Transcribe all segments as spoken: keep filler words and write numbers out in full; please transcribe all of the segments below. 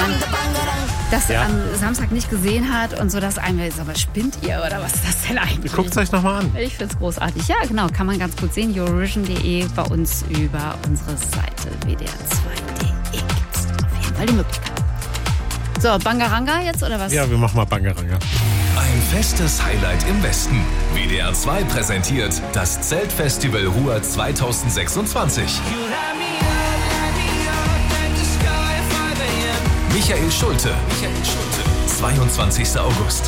man das ja. am Samstag nicht gesehen hat und so, dass einem so, was spinnt ihr oder was ist das denn eigentlich? Guckt es euch nochmal an. Ich finde es großartig. Ja, genau, kann man ganz gut sehen. Eurovision punkt de bei uns über unsere Seite w d r zwei punkt de gibt es auf jeden Fall die Möglichkeit. So, Bangaranga jetzt oder was? Ja, wir machen mal Bangaranga. Ein festes Highlight im Westen. W D R zwei präsentiert das Zeltfestival Ruhr zwanzig sechsundzwanzig. Michael Schulte. Michael Schulte. zweiundzwanzigster August.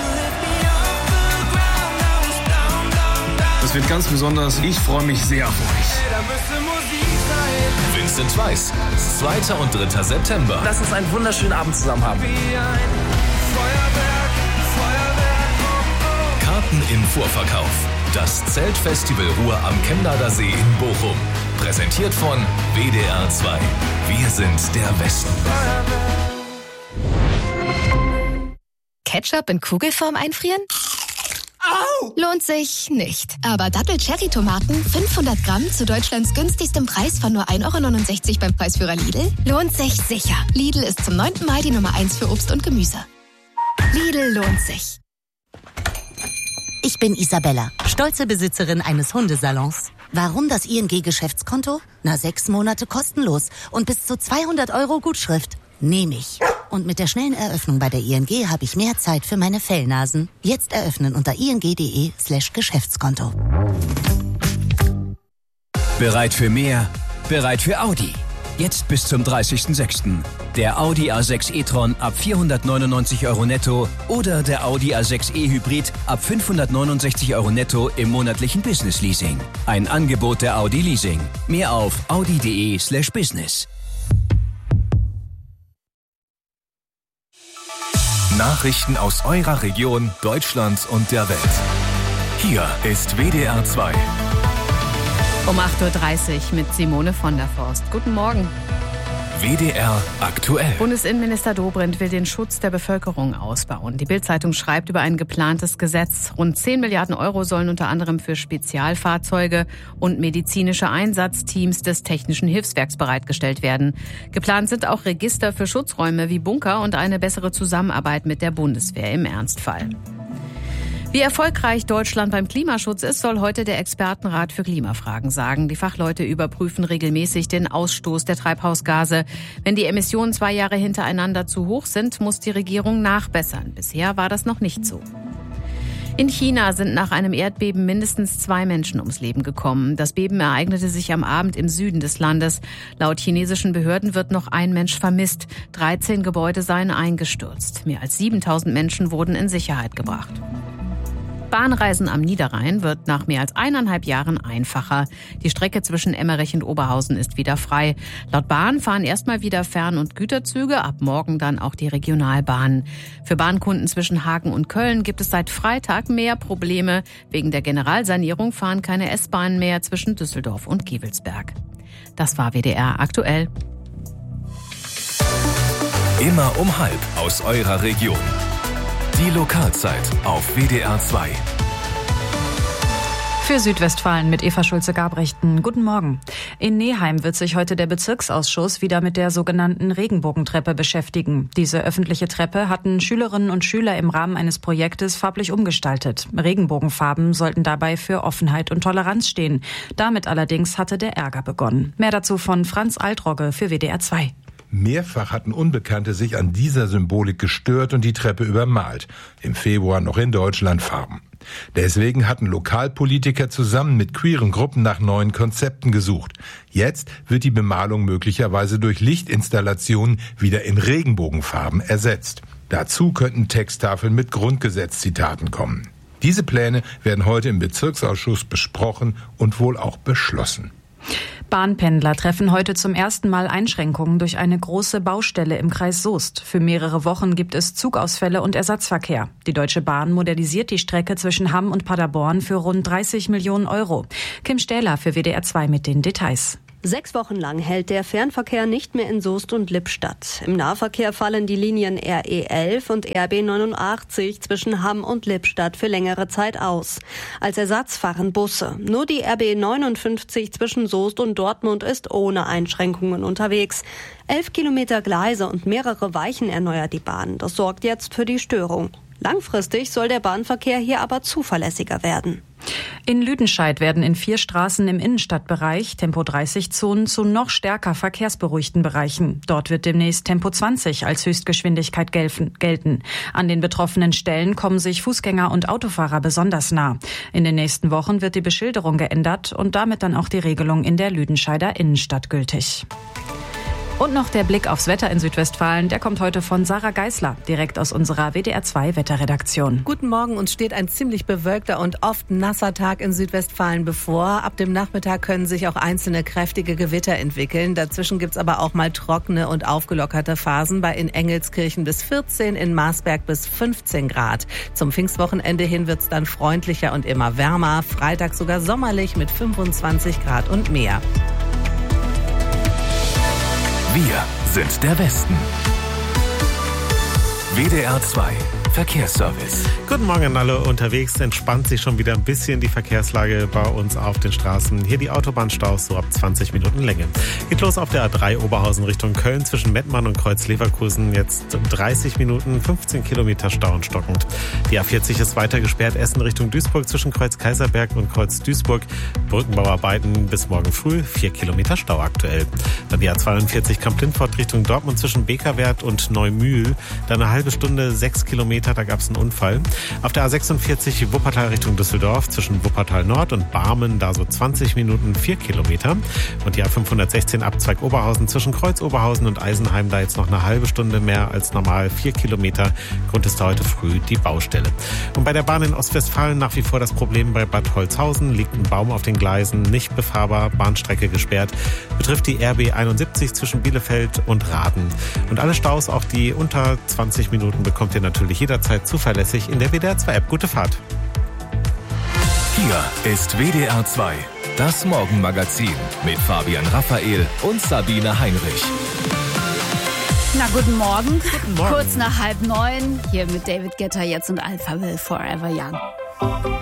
Das wird ganz besonders. Ich freue mich sehr auf euch. Vincent Weiss. zweiter und dritter September. Lass uns einen wunderschönen Abend zusammen haben. Karten im Vorverkauf. Das Zeltfestival Ruhr am Chemnader See in Bochum. Präsentiert von W D R zwei. Wir sind der Westen. Ketchup in Kugelform einfrieren? Au! Lohnt sich nicht. Aber Dattel-Cherry-Tomaten, fünfhundert Gramm zu Deutschlands günstigstem Preis von nur ein Euro neunundsechzig beim Preisführer Lidl, lohnt sich sicher. Lidl ist zum neunten Mai die Nummer eins für Obst und Gemüse. Lidl lohnt sich. Ich bin Isabella, stolze Besitzerin eines Hundesalons. Warum das I N G-Geschäftskonto? Na, sechs Monate kostenlos und bis zu zweihundert Euro Gutschrift. Nehme ich. Und mit der schnellen Eröffnung bei der I N G habe ich mehr Zeit für meine Fellnasen. Jetzt eröffnen unter ing.de slash Geschäftskonto. Bereit für mehr? Bereit für Audi. Jetzt bis zum dreißigsten sechsten Der Audi A sechs e-tron ab vierhundertneunundneunzig Euro netto oder der Audi A sechs e Hybrid ab fünfhundertneunundsechzig Euro netto im monatlichen Business Leasing. Ein Angebot der Audi Leasing. Mehr auf audi.de slash business. Nachrichten aus eurer Region, Deutschland und der Welt. Hier ist W D R zwei. Um acht Uhr dreißig mit Simone von der Forst. Guten Morgen. W D R aktuell. Bundesinnenminister Dobrindt will den Schutz der Bevölkerung ausbauen. Die Bild-Zeitung schreibt über ein geplantes Gesetz. Rund zehn Milliarden Euro sollen unter anderem für Spezialfahrzeuge und medizinische Einsatzteams des Technischen Hilfswerks bereitgestellt werden. Geplant sind auch Register für Schutzräume wie Bunker und eine bessere Zusammenarbeit mit der Bundeswehr im Ernstfall. Wie erfolgreich Deutschland beim Klimaschutz ist, soll heute der Expertenrat für Klimafragen sagen. Die Fachleute überprüfen regelmäßig den Ausstoß der Treibhausgase. Wenn die Emissionen zwei Jahre hintereinander zu hoch sind, muss die Regierung nachbessern. Bisher war das noch nicht so. In China sind nach einem Erdbeben mindestens zwei Menschen ums Leben gekommen. Das Beben ereignete sich am Abend im Süden des Landes. Laut chinesischen Behörden wird noch ein Mensch vermisst. dreizehn Gebäude seien eingestürzt. Mehr als siebentausend Menschen wurden in Sicherheit gebracht. Bahnreisen am Niederrhein wird nach mehr als eineinhalb Jahren einfacher. Die Strecke zwischen Emmerich und Oberhausen ist wieder frei. Laut Bahn fahren erstmal wieder Fern- und Güterzüge, ab morgen dann auch die Regionalbahnen. Für Bahnkunden zwischen Hagen und Köln gibt es seit Freitag mehr Probleme. Wegen der Generalsanierung fahren keine S-Bahnen mehr zwischen Düsseldorf und Gevelsberg. Das war W D R aktuell. Immer um halb aus eurer Region. Die Lokalzeit auf W D R zwei. Für Südwestfalen mit Eva Schulze-Gabrechten. Guten Morgen. In Neheim wird sich heute der Bezirksausschuss wieder mit der sogenannten Regenbogentreppe beschäftigen. Diese öffentliche Treppe hatten Schülerinnen und Schüler im Rahmen eines Projektes farblich umgestaltet. Regenbogenfarben sollten dabei für Offenheit und Toleranz stehen. Damit allerdings hatte der Ärger begonnen. Mehr dazu von Franz Altrogge für W D R zwei. Mehrfach hatten Unbekannte sich an dieser Symbolik gestört und die Treppe übermalt. Im Februar noch in Deutschland Farben. Deswegen hatten Lokalpolitiker zusammen mit queeren Gruppen nach neuen Konzepten gesucht. Jetzt wird die Bemalung möglicherweise durch Lichtinstallationen wieder in Regenbogenfarben ersetzt. Dazu könnten Texttafeln mit Grundgesetzzitaten kommen. Diese Pläne werden heute im Bezirksausschuss besprochen und wohl auch beschlossen. Bahnpendler treffen heute zum ersten Mal Einschränkungen durch eine große Baustelle im Kreis Soest. Für mehrere Wochen gibt es Zugausfälle und Ersatzverkehr. Die Deutsche Bahn modernisiert die Strecke zwischen Hamm und Paderborn für rund dreißig Millionen Euro. Kim Stähler für W D R zwei mit den Details. Sechs Wochen lang hält der Fernverkehr nicht mehr in Soest und Lippstadt. Im Nahverkehr fallen die Linien R E elf und R B neunundachtzig zwischen Hamm und Lippstadt für längere Zeit aus. Als Ersatz fahren Busse. Nur die R B neunundfünfzig zwischen Soest und Dortmund ist ohne Einschränkungen unterwegs. Elf Kilometer Gleise und mehrere Weichen erneuert die Bahn. Das sorgt jetzt für die Störung. Langfristig soll der Bahnverkehr hier aber zuverlässiger werden. In Lüdenscheid werden in vier Straßen im Innenstadtbereich Tempo dreißig Zonen zu noch stärker verkehrsberuhigten Bereichen. Dort wird demnächst Tempo zwanzig als Höchstgeschwindigkeit gelten. An den betroffenen Stellen kommen sich Fußgänger und Autofahrer besonders nah. In den nächsten Wochen wird die Beschilderung geändert und damit dann auch die Regelung in der Lüdenscheider Innenstadt gültig. Und noch der Blick aufs Wetter in Südwestfalen. Der kommt heute von Sarah Geisler, direkt aus unserer W D R zwei Wetterredaktion. Guten Morgen, uns steht ein ziemlich bewölkter und oft nasser Tag in Südwestfalen bevor. Ab dem Nachmittag können sich auch einzelne kräftige Gewitter entwickeln. Dazwischen gibt's aber auch mal trockene und aufgelockerte Phasen. Bei in Engelskirchen bis vierzehn, in Marsberg bis fünfzehn Grad. Zum Pfingstwochenende hin wird's dann freundlicher und immer wärmer. Freitag sogar sommerlich mit fünfundzwanzig Grad und mehr. Wir sind der Westen. W D R zwei Verkehrsservice. Guten Morgen an alle. Unterwegs entspannt sich schon wieder ein bisschen die Verkehrslage bei uns auf den Straßen. Hier die Autobahnstaus so ab zwanzig Minuten Länge. Geht los auf der A drei Oberhausen Richtung Köln zwischen Mettmann und Kreuz Leverkusen. Jetzt dreißig Minuten, fünfzehn Kilometer Stau und stockend. Die A vierzig ist weiter gesperrt. Essen Richtung Duisburg zwischen Kreuz Kaiserberg und Kreuz Duisburg. Brückenbauarbeiten bis morgen früh. vier Kilometer Stau aktuell. Dann die A zweiundvierzig Kamp-Lindfort Richtung Dortmund zwischen Bekerwerth und Neumühl. Dann eine halbe Stunde, sechs Kilometer. Da gab es einen Unfall. Auf der A sechsundvierzig Wuppertal Richtung Düsseldorf zwischen Wuppertal Nord und Barmen, da so zwanzig Minuten, vier Kilometer. Und die A fünfhundertsechzehn Abzweig Oberhausen zwischen Kreuz Oberhausen und Eisenheim, da jetzt noch eine halbe Stunde mehr als normal, vier Kilometer. Grund ist da heute früh die Baustelle. Und bei der Bahn in Ostwestfalen nach wie vor das Problem bei Bad Holzhausen. Liegt ein Baum auf den Gleisen, nicht befahrbar, Bahnstrecke gesperrt. Betrifft die R B einundsiebzig zwischen Bielefeld und Raden. Und alle Staus, auch die unter zwanzig Minuten, bekommt ihr natürlich jederzeit zuverlässig in der W D R zwei App. Gute Fahrt. Hier ist W D R zwei, das Morgenmagazin mit Fabian Raphael und Sabine Heinrich. Na, guten Morgen. Guten Morgen. Kurz nach halb neun. Hier mit David Guetta jetzt und Alpha Will Forever Young.